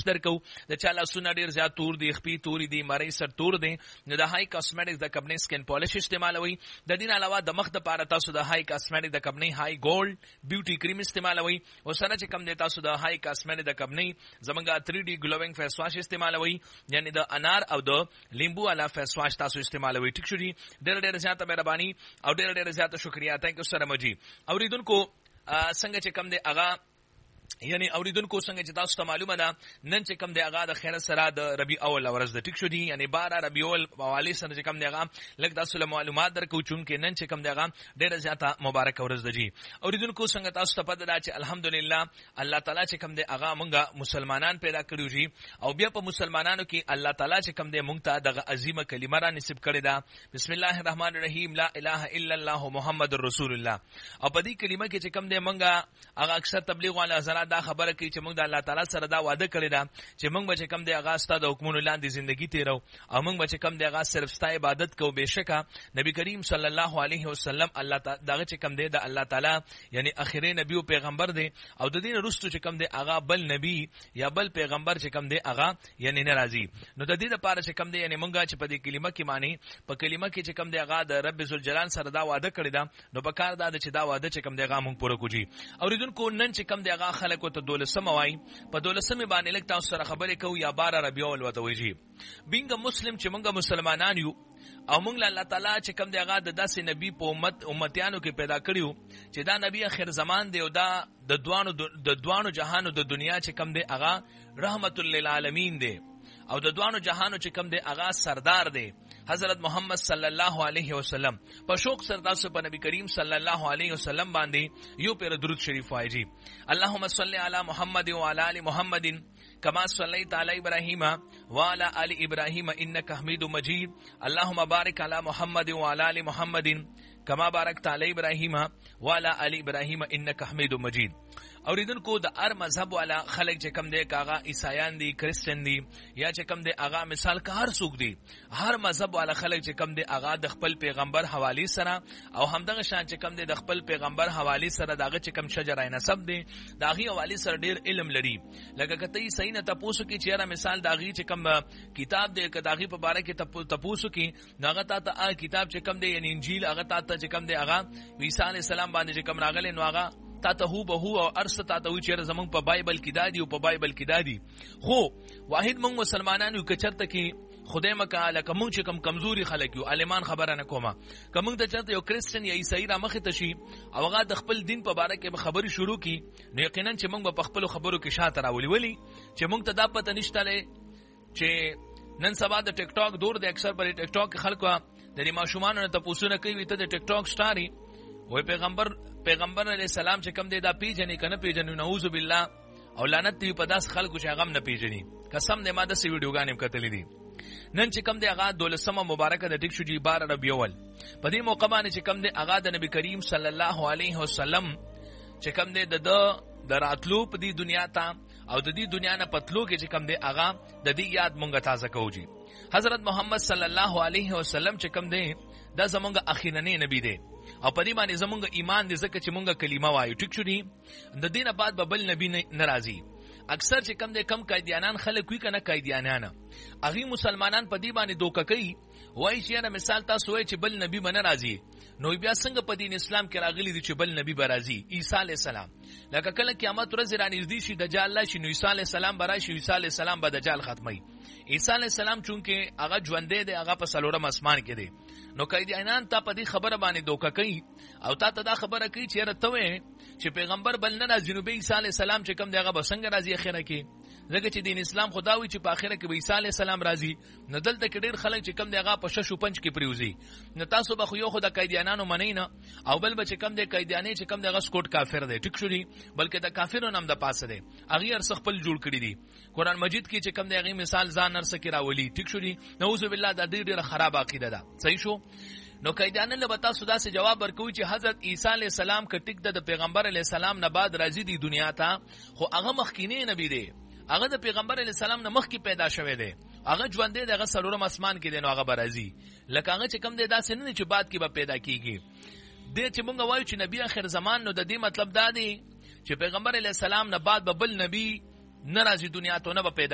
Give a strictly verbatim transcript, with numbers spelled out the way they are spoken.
لوک درکو د چا لاسونه ډیر زیات تور دي خپې توري دي مری سر تور دي نو د هاي کاسمیټکس د کمپنی سکن پالیش استعمالوي د دین علاوه د مخ د پاره تاسو د هاي کاسمیټک د کمپنی هاي ګولډ بیوټي کریم استعمالوي او سره چې کم دی تاسو د هاي کاسمیټک د کمپنی زمونږه تھری ډي ګلوینګ فیس واش استعمالوي یعنی د انار او د لیمبو والا فیس واش تاسو استعمالوي ټیک شو دي ډېر ډېر زیاته مهرباني او ډېر ډېر زیاته شکریا تانک یو سره مجي اوریدونکو څنګه چې کم دی اغا یعنی اوریدونکو څنګه چې تاسو ته معلومه ده نن چې کم دی هغه د خیر سره د ربیع اول ورځ د ټیک شو دي یعنی بارہ ربیع اول حواله سره چې کم دی هغه لکه تاسو له معلومات درکو چون کې نن چې کم دی هغه ډېر زیاته مبارک ورځ ده جی اوریدونکو څنګه تاسو ته پته ده چې الحمدلله الله تعالی چې کم دی هغه مونږه مسلمانان پیدا کړیو جی او بیا په مسلمانانو کې الله تعالی چې کم دی مونږ ته دغه عظیمه کلمه را نصیب کړی ده بسم الله الرحمن الرحیم لا اله الا الله محمد رسول الله او په دې کلمه کې چې کم دی مونږه هغه اکثر تبلیغ والا حضرات دا خبره کوي چې موږ د الله تعالی سره دا وعده کړی دا چې موږ به کم دی هغه ستاسو د حکمونو لاندې ژوندۍ تیرو او موږ به کم دی هغه صرف ستاسو عبادت کوو بهشکه نبی کریم صلی الله علیه وسلم الله تعالی دغه چې کم دی د الله تعالی یعنی اخیری نبی او پیغمبر دی او د دین رستو چې کم دی هغه بل نبی یا بل پیغمبر چې کم دی هغه یعنی ناراضي نو د دې لپاره چې کم دی یعنی موږ چې په دې کلمه کې معنی په کلمه کې چې کم دی هغه د رب ذوالجلال سره دا وعده کړی دا نو په کار دا چې دا وعده چې کم دی هغه موږ پوره کوجی اوریدونکو نن چې کم دی هغه خلکو ته دولسم وای په دولسمه باندې لکه تاسو سره خبرې کوو یا بارہ ربیع الاول وته ویجی بینګ مسلم چې موږ مسلمانان یو او موږ له الله تعالی چې کوم دی هغه د داسې نبی په امت امتیانو کې پیدا کړیو چې دا نبی اخر زمان دی او دا د دوانو د دوانو جهانو د دنیا چې کوم دی هغه رحمت للعالمین دی او د دوانو جهانو چې کوم دی هغه سردار دی حضرت محمد صلی الله علیه وسلم په شوق سره تاسو په نبی کریم صلی الله علیه وسلم باندې یو پیر درود شریف وایي اللهم صل علی محمد و علی ال محمد كما صليت على ابراهيم وعلى ال ابراهيم انك حميد مجيد اللهم بارك على محمد وعلى ال محمد كما باركت على ابراهيم وعلى ال ابراهيم انك حميد مجيد اوریدونکو د ار مذهب والا خلک چې کم دی کاغه عیسایان دي کرسچن دي یا چې کم دی هغه مثال که هر څوک دي هر مذهب والا خلک چې کم دی هغه د خپل پیغمبر حوالی سره او همدغه شان چې کم دی د خپل پیغمبر حوالی سره دغه چې کم شجره نسب دي داغي حوالی سره ډیر علم لري لکه کته صحیح نه تاسو کې چیرې مثال داغي چې کم کتاب دی کداغي په باره کې تاسو کې داغه ته کتاب چې کم دی یعنی انجیل هغه ته چې کم دی هغه عیسی علی السلام باندې چې کم راغلی نو هغه تا ته هو به هو او ارث تا ته چیرې زمونږ په بایبل کې دادی او په بایبل کې دادی خو واحد موږ مسلمانانو کې چرته کې خدای مکه لکه موږ چې کم کمزوري خلک یو عالمان خبره نه کومه کوم ته چرته یو کرسچن یا عیسائی را مخه تشي او هغه د خپل دین په باره کې خبري شروع کی نو یقینا چې موږ په خپل خبرو کې شاته راولي ولی چې موږ ته دا پته نشته لې چې نن سبا د ټیک ټاک دور د اکثر پر ټیک ټاک خلکو د دې ماشومان نه تاسو نه کوي ته د ټیک ټاک سٹاري وای پیغمبر پیغمبر علیہ السلام چې کم دی دا پیژنې کنه پیژنې نعوذ بالله او لعنت دی په داس خلکو چې هغه نه پیژنې قسم دې ما د سی ویډیوګانې کتلې دي نن چې کم دی هغه دولسمه مبارکه د ټیک شو جی بارہ ربیع الاول په دې موقع باندې چې کم دی هغه د نبی کریم صلی الله علیه وسلم چې کم دی د د راتلو په دې دنیا ته او د دې دنیا نه پتلو کې چې کم دی هغه د دې یاد مونږه تازه کوو جی حضرت محمد صلی الله علیه وسلم چې کم دی دا زمونږ اخیرنی نبی دی او په دې باندې زمونږ ایمان دې زکه چې مونږه کلمه وایو ټیک شو دي د دینه بعد به بل نبی ناراضي اکثر چې کم دې کم قیدیانان خلک وی کنه قیدیانان اغي مسلمانان په دې باندې دوکه کوي وای چې نه مثال تاسو وای چې بل نبی باندې راضي نو بیا څنګه په دین اسلام کې راغلي دي چې بل نبی به راضي عیسی علی السلام لکه کله قیامت ورځ رانږدې شي دجال الله شي نو عیسی علی السلام برای شي عیسی علی السلام به دجال ختمي عیسی علی السلام چونکه هغه ژوندې دی هغه په سلورم اسمان کې دی نو قیدیانان ته په دې خبره باندې دوکه کوي او تا ته دا خبره کوي چې رته وې چې پیغمبر بل نه راځي نو به عیسی علی السلام چې کوم دی هغه بسنګ راځي اخره کې ځکه چې دین اسلام خداوي چې په اخره کې به عیسی علی السلام راځي نو دلته کې ډېر خلک چې کوم دی هغه په ششو پنځ کې پریوزي نو تاسو به خو یو خدای قیدیانانو منئ نه او بل به چې کوم دی قیدیانې چې کوم دی هغه سکوټ کافر دی ټیک شو دی بلکې د کافرونو نام د پاسه دی هغه ارس خپل جوړ کړی دی قران مجید کې چې کوم دی هغه مثال ځان ارس کې راولي ټیک شو دی نعوذ بالله د دې ډېر خراب عقیده ده صحیح شو نو قیدیانان له بتا سودا سے جواب ورکوي چې حضرت عیسی علی السلام ک ټیک د پیغمبر علی السلام نه بعد راځي دی دنیا ته خو هغه مخکینه نبی دی هغه د پیغمبر علی السلام نه مخکې پیدا شوی دی هغه ژوند دی دغه سلورم اسمان کې دی نو هغه برازي لکه هغه چې کم دی داسې نه چې بعد کې به پیدا کیږي د چې مونږ وایو چې نبی اخر زمان نو د دې مطلب دا دی چې پیغمبر علی السلام نه بعد به بل نبی ناراضي دنیا ته نه به پیدا